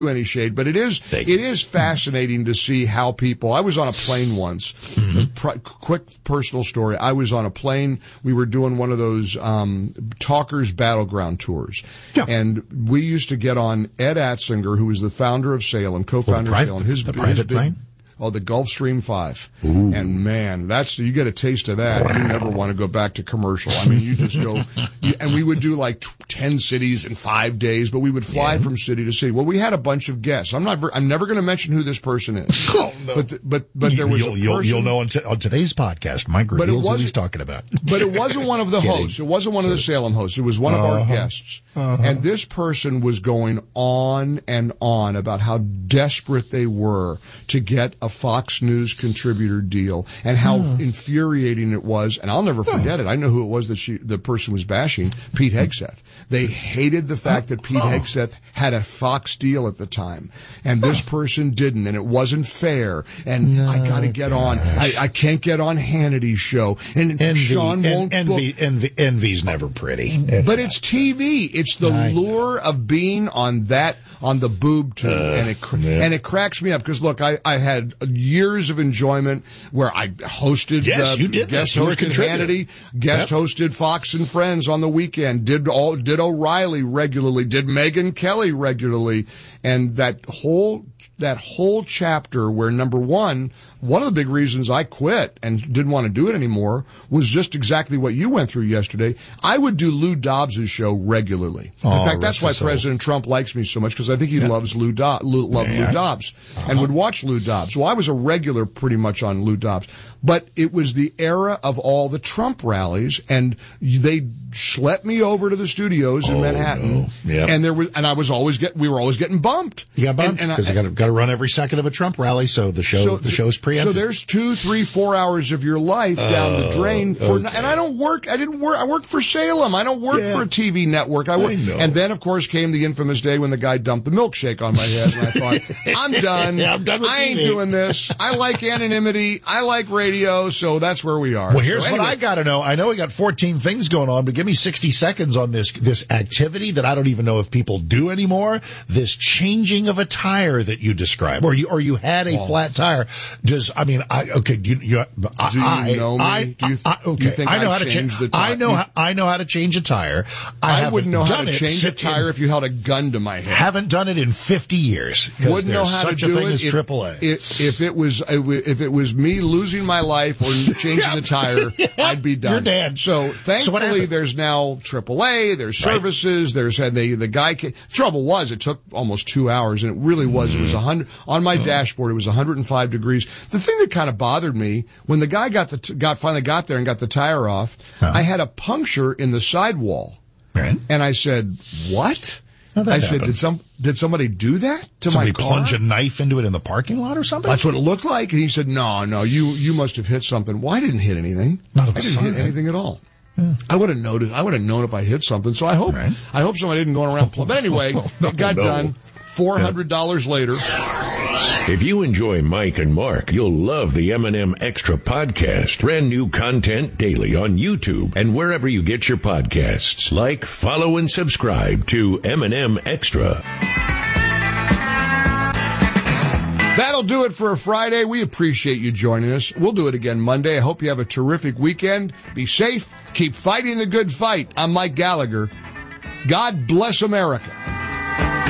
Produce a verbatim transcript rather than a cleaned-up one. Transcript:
any shade, but it is it is fascinating to see how people. I was on a plane once. Mm-hmm. Pr- quick personal story. I was on a plane. We were doing one of those um Talkers Battleground tours, yeah. and we used to get on Ed Atzinger, who was the founder of Salem, co-founder well, of Salem. His the private his big, plane. Oh, the Gulfstream five. Ooh. And man, that's, you get a taste of that. You never want to go back to commercial. I mean, you just go, you, and we would do like ten cities in five days, but we would fly yeah. from city to city. Well, we had a bunch of guests. I'm not, I'm never going to mention who this person is. Oh, no. But, but, but there was you'll, a you'll, person. You'll know on, t- on today's podcast, Mike reveals what he's talking about. But it wasn't one of the hosts. It wasn't one of the Salem hosts. It was one of uh-huh. our guests. Uh-huh. And this person was going on and on about how desperate they were to get a Fox News contributor deal and how oh. infuriating it was. And I'll never forget oh. it. I know who it was that she, the person was bashing, Pete Hegseth. They hated the fact that Pete oh. Hegseth had a Fox deal at the time, and this person didn't, and it wasn't fair. And no, I got to get gosh. on. I, I can't get on Hannity's show, and envy, Sean won't. En- envy, envy, envy's never pretty, but it's T V. It's the I lure know. of being on that on the boob tube, uh, and it yeah. and it cracks me up because look, I I had years of enjoyment where I hosted. Yes, uh, you did. Guest you hosted Hannity, guest yep. hosted Fox and Friends on the weekend. Did all did O'Reilly regularly. Did Megyn Kelly regularly, and that whole. That whole chapter where, number one, one of the big reasons I quit and didn't want to do it anymore was just exactly what you went through yesterday. I would do Lou Dobbs' show regularly. In oh, fact, that's why so. President Trump likes me so much, because I think he yeah. loves Lou, Do- Lou, loved yeah. Lou Dobbs uh-huh. and would watch Lou Dobbs. Well, I was a regular pretty much on Lou Dobbs. But it was the era of all the Trump rallies, and they schlepped me over to the studios in oh, Manhattan. No. Yep. And there was, and I was always get, we were always getting bumped. You got bumped because you got to got to run every second of a Trump rally, so the show so, the show's preempted. So there's two, three, four hours of your life uh, down the drain for, okay. and I don't work. I didn't work. I worked for Salem. I don't work yeah. for a T V network. I work. I and then of course came the infamous day when the guy dumped the milkshake on my head, and I thought, I'm done. yeah, I'm done with I ain't T V. doing this. I like anonymity. I like radio. So that's where we are. Well, here's so anyway. what I got to know. I know we got fourteen things going on, but give me sixty seconds on this this activity that I don't even know if people do anymore. This changing of a tire that you described, or you or you had a oh. flat tire. Does I mean I okay? Do you, you, I, do you I, know me? I, do you, th- I, okay. do you think I know I how to change the tire? I know how, I know how to change a tire. I, I wouldn't know how to change a tire in, if you held a gun to my head. Haven't done it in fifty years. Wouldn't know how such to do a thing it as if, triple A. If, if it was if it was me losing my life or changing yeah. the tire, I'd be done. You're dead. So thankfully, so there's now triple A. There's services. Right. There's and they the guy. Came, the trouble was, it took almost two hours, and it really was. Mm. It was a hundred on my oh. dashboard. It was one hundred five degrees. The thing that kind of bothered me when the guy got the t- got finally got there and got the tire off, huh. I had a puncture in the sidewall, right. and I said, "What?" How'd that I happen? said, "Did some did somebody do that to somebody my car?" Plunge a knife into it in the parking lot or something? That's what it looked like. And he said, "No, no, you you must have hit something." Well, I didn't hit anything. Not I didn't side. hit anything at all. Yeah. I would have noticed. I would have known if I hit something. So I hope. Right. I hope somebody didn't go around. Pl- but anyway, no, no, it got no. done. Four hundred dollars yeah. later. If you enjoy Mike and Mark, you'll love the M and M Extra podcast. Brand new content daily on YouTube and wherever you get your podcasts. Like, follow, and subscribe to M and M Extra. That'll do it for a Friday. We appreciate you joining us. We'll do it again Monday. I hope you have a terrific weekend. Be safe. Keep fighting the good fight. I'm Mike Gallagher. God bless America.